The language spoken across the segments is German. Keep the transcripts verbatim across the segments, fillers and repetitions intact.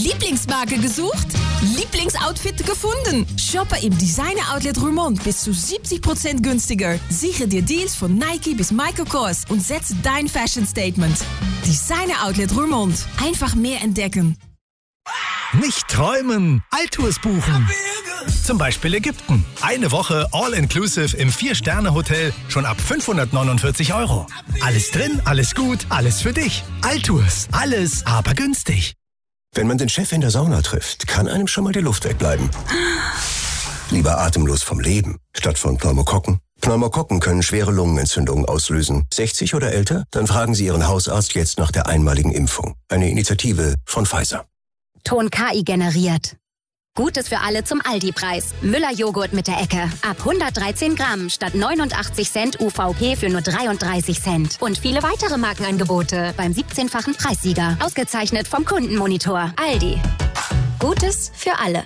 Lieblingsmarke gesucht? Lieblingsoutfit gefunden? Shoppe im Designer Outlet Roermond bis zu siebzig Prozent günstiger. Sichere dir Deals von Nike bis Michael Kors und setze dein Fashion Statement. Designer Outlet Roermond. Einfach mehr entdecken. Nicht träumen, Altours buchen. Zum Beispiel Ägypten. Eine Woche All-Inclusive im Vier-Sterne-Hotel schon ab fünfhundertneunundvierzig Euro. Alles drin, alles gut, alles für dich. Altours. Alles, aber günstig. Wenn man den Chef in der Sauna trifft, kann einem schon mal die Luft wegbleiben. Lieber atemlos vom Leben, statt von Pneumokokken. Pneumokokken können schwere Lungenentzündungen auslösen. sechzig oder älter? Dann fragen Sie Ihren Hausarzt jetzt nach der einmaligen Impfung. Eine Initiative von Pfizer. Ton K I generiert. Gutes für alle zum Aldi-Preis. Müller-Joghurt mit der Ecke. Ab hundertdreizehn Gramm statt neunundachtzig Cent U V P für nur dreiunddreißig Cent. Und viele weitere Markenangebote beim siebzehnfachen Preissieger. Ausgezeichnet vom Kundenmonitor. Aldi. Gutes für alle.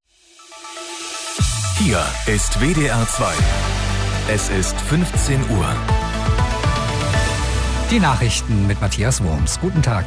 Hier ist W D R zwei. Es ist fünfzehn Uhr. Die Nachrichten mit Matthias Wurms. Guten Tag.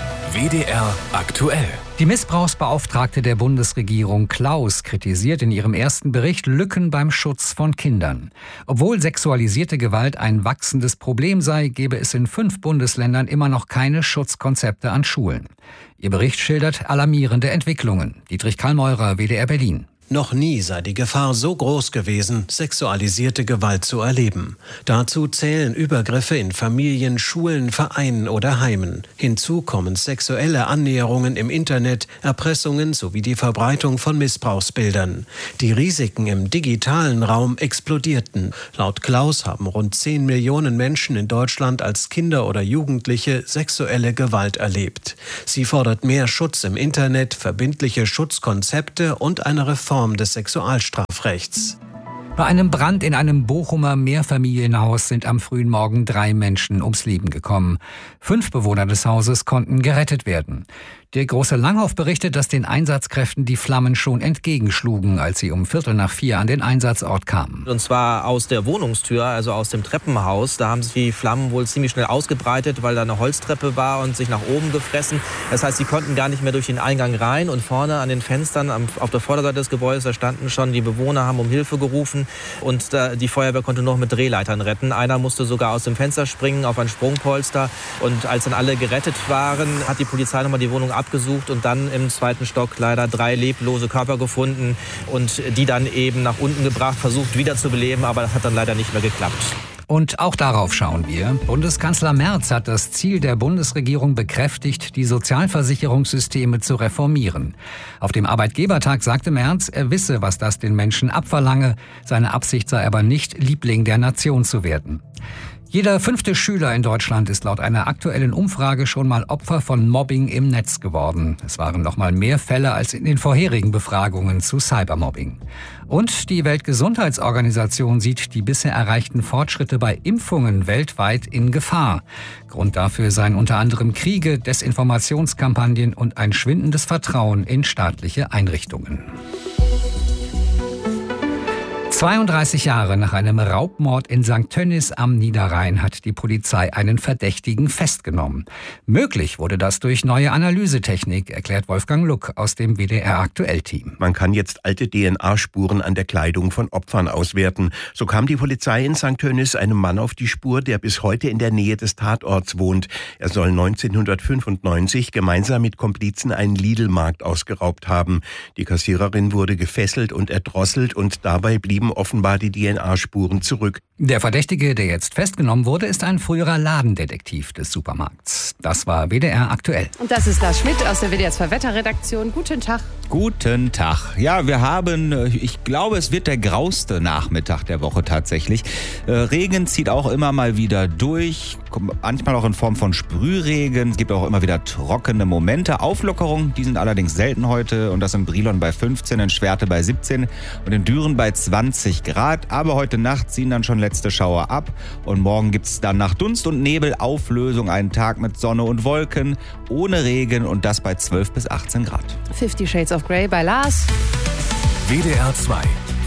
W D R aktuell. Die Missbrauchsbeauftragte der Bundesregierung Klaus kritisiert in ihrem ersten Bericht Lücken beim Schutz von Kindern. Obwohl sexualisierte Gewalt ein wachsendes Problem sei, gebe es in fünf Bundesländern immer noch keine Schutzkonzepte an Schulen. Ihr Bericht schildert alarmierende Entwicklungen. Dietrich Kallmeurer, W D R Berlin. Noch nie sei die Gefahr so groß gewesen, sexualisierte Gewalt zu erleben. Dazu zählen Übergriffe in Familien, Schulen, Vereinen oder Heimen. Hinzu kommen sexuelle Annäherungen im Internet, Erpressungen sowie die Verbreitung von Missbrauchsbildern. Die Risiken im digitalen Raum explodierten. Laut Klaus haben rund zehn Millionen Menschen in Deutschland als Kinder oder Jugendliche sexuelle Gewalt erlebt. Sie fordert mehr Schutz im Internet, verbindliche Schutzkonzepte und eine Reform des Sexualstrafrechts. Bei einem Brand in einem Bochumer Mehrfamilienhaus sind am frühen Morgen drei Menschen ums Leben gekommen. Fünf Bewohner des Hauses konnten gerettet werden. Der Große Langhoff berichtet, dass den Einsatzkräften die Flammen schon entgegenschlugen, als sie um Viertel nach vier an den Einsatzort kamen. Und zwar aus der Wohnungstür, also aus dem Treppenhaus. Da haben sich die Flammen wohl ziemlich schnell ausgebreitet, weil da eine Holztreppe war und sich nach oben gefressen. Das heißt, sie konnten gar nicht mehr durch den Eingang rein. Und vorne an den Fenstern auf der Vorderseite des Gebäudes, da standen schon die Bewohner, haben um Hilfe gerufen. Und da, die Feuerwehr konnte noch mit Drehleitern retten. Einer musste sogar aus dem Fenster springen auf ein Sprungpolster. Und als dann alle gerettet waren, hat die Polizei nochmal die Wohnung abgesucht und dann im zweiten Stock leider drei leblose Körper gefunden und die dann eben nach unten gebracht, versucht wiederzubeleben, aber das hat dann leider nicht mehr geklappt. Und auch darauf schauen wir. Bundeskanzler Merz hat das Ziel der Bundesregierung bekräftigt, die Sozialversicherungssysteme zu reformieren. Auf dem Arbeitgebertag sagte Merz, er wisse, was das den Menschen abverlange. Seine Absicht sei aber nicht, Liebling der Nation zu werden. Jeder fünfte Schüler in Deutschland ist laut einer aktuellen Umfrage schon mal Opfer von Mobbing im Netz geworden. Es waren noch mal mehr Fälle als in den vorherigen Befragungen zu Cybermobbing. Und die Weltgesundheitsorganisation sieht die bisher erreichten Fortschritte bei Impfungen weltweit in Gefahr. Grund dafür seien unter anderem Kriege, Desinformationskampagnen und ein schwindendes Vertrauen in staatliche Einrichtungen. zweiunddreißig Jahre nach einem Raubmord in Sankt Tönnies am Niederrhein hat die Polizei einen Verdächtigen festgenommen. Möglich wurde das durch neue Analysetechnik, erklärt Wolfgang Luck aus dem W D R-Aktuell-Team. Man kann jetzt alte D N A-Spuren an der Kleidung von Opfern auswerten. So kam die Polizei in Sankt Tönnies einem Mann auf die Spur, der bis heute in der Nähe des Tatorts wohnt. Er soll neunzehnhundertfünfundneunzig gemeinsam mit Komplizen einen Lidl-Markt ausgeraubt haben. Die Kassiererin wurde gefesselt und erdrosselt und dabei blieben offenbar die D N A-Spuren zurück. Der Verdächtige, der jetzt festgenommen wurde, ist ein früherer Ladendetektiv des Supermarkts. Das war W D R aktuell. Und das ist Lars Schmidt aus der W D R zwei Wetterredaktion. Guten Tag. Guten Tag. Ja, wir haben, ich glaube, es wird der grauste Nachmittag der Woche tatsächlich. Regen zieht auch immer mal wieder durch, manchmal auch in Form von Sprühregen. Es gibt auch immer wieder trockene Momente. Auflockerungen, die sind allerdings selten heute. Und das in Brilon bei fünfzehn, in Schwerte bei siebzehn und in Düren bei zwanzig Grad. Aber heute Nacht ziehen dann schon letzte Schauer ab. Und morgen gibt es dann nach Dunst und Nebel Auflösung einen Tag mit Sonne und Wolken, ohne Regen und das bei zwölf bis achtzehn Grad. Fifty Shades of Grey bei Lars. W D R zwei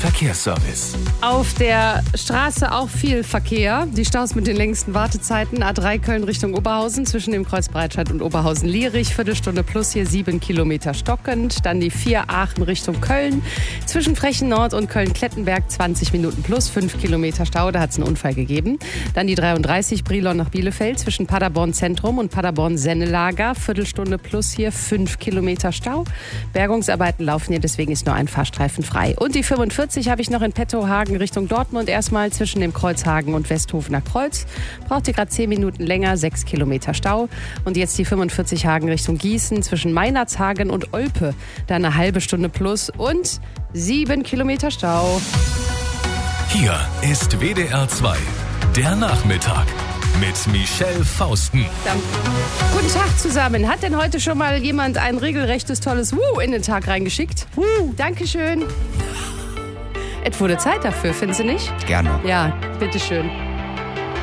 Verkehrsservice. Auf der Straße auch viel Verkehr. Die Staus mit den längsten Wartezeiten. A drei Köln Richtung Oberhausen zwischen dem Kreuz Breitscheid und Oberhausen-Lierich. Viertelstunde plus hier sieben Kilometer stockend. Dann die vier Aachen Richtung Köln. Zwischen Frechen Nord und Köln-Klettenberg zwanzig Minuten plus fünf Kilometer Stau. Da hat es einen Unfall gegeben. Dann die dreiunddreißig Brilon nach Bielefeld zwischen Paderborn Zentrum und Paderborn Sennelager. Viertelstunde plus hier fünf Kilometer Stau. Bergungsarbeiten laufen hier, deswegen ist nur ein Fahrstreifen frei. Und die fünfundvierzig habe ich noch in petto, Hagen Richtung Dortmund. Erstmal zwischen dem Kreuz Hagen und Westhofener Kreuz. Braucht ihr gerade zehn Minuten länger, sechs Kilometer Stau. Und jetzt die fünfundvierzig Hagen Richtung Gießen zwischen Meinertshagen und Olpe. Da eine halbe Stunde plus und sieben Kilometer Stau. Hier ist W D R zwei, der Nachmittag mit Michelle Fausten. Dann, guten Tag zusammen. Hat denn heute schon mal jemand ein regelrechtes, tolles Wuh in den Tag reingeschickt? Wuh, Dankeschön. Es wurde Zeit dafür, finden Sie nicht? Gerne. Ja, bitteschön.